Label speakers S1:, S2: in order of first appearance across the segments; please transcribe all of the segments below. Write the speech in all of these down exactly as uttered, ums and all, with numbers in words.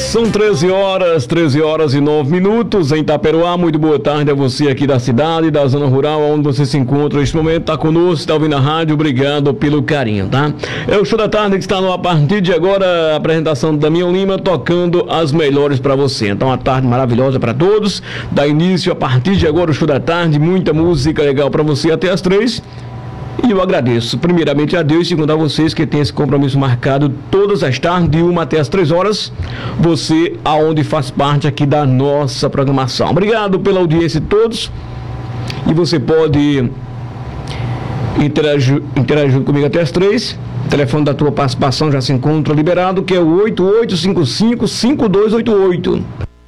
S1: São treze horas, treze horas e nove minutos em Itaperuá. Muito boa tarde a você aqui da cidade, da zona rural, onde você se encontra neste momento. Está conosco, está ouvindo a rádio. Obrigado pelo carinho, tá? É o Show da Tarde que está no a partir de agora. A apresentação do Damião Lima tocando as melhores para você. Então, uma tarde maravilhosa para todos. Dá início a partir de agora o Show da Tarde. Muita música legal para você até as três. E eu agradeço primeiramente a Deus e segundo a vocês que tem esse compromisso marcado todas as tardes, de uma até as três horas, você aonde faz parte aqui da nossa programação. Obrigado pela audiência de todos. E você pode interagir, interagir comigo até as três. O telefone da tua participação já se encontra liberado, que é o oito oito cinco cinco, cinco dois oito oito.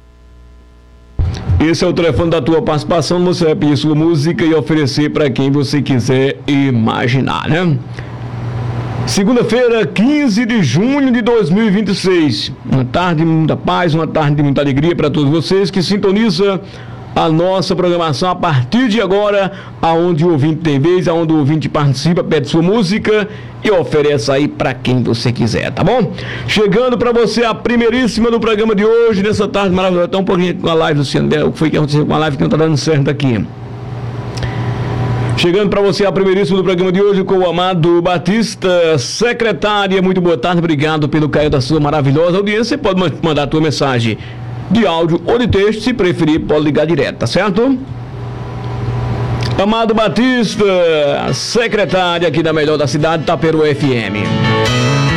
S1: Esse é o telefone da tua participação. Você vai pedir sua música e oferecer para quem você quiser imaginar, né? Segunda-feira, quinze de junho de dois mil e vinte e seis. Uma tarde de muita paz, uma tarde de muita alegria para todos vocês que sintonizam a nossa programação a partir de agora, aonde o ouvinte tem vez, aonde o ouvinte participa, pede sua música e oferece aí para quem você quiser, tá bom? Chegando para você a primeiríssima do programa de hoje, nessa tarde maravilhosa. Tá um pouquinho com a live, Luciano, o que foi que aconteceu com a live que não tá dando certo aqui? Chegando para você a primeiríssima do programa de hoje com o Amado Batista, secretária. Muito boa tarde, obrigado pelo carinho da sua maravilhosa audiência. Você pode mandar a tua mensagem de áudio ou de texto, se preferir pode ligar direto, tá certo? Amado Batista, secretária aqui da melhor da cidade, Itaperuá F M.